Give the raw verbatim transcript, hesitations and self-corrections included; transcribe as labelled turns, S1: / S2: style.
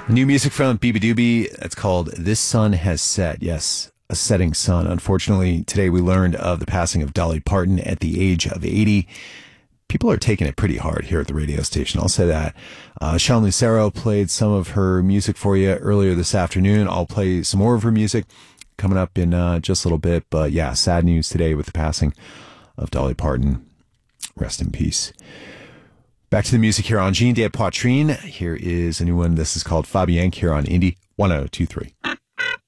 S1: New music from Biba Doobie. It's called This Sun Has Set. Yes, a setting sun. Unfortunately, today we learned of the passing of Dolly Parton at the age of eighty. People are taking it pretty hard here at the radio station. I'll say that. Uh, Sean Lucero played some of her music for you earlier this afternoon. I'll play some more of her music coming up in uh, just a little bit. But yeah, sad news today with the passing of Dolly Parton. Rest in peace. Back to the music here on Jean de Poitrine. Here is a new one. This is called Fabienne here on Indie one oh two three.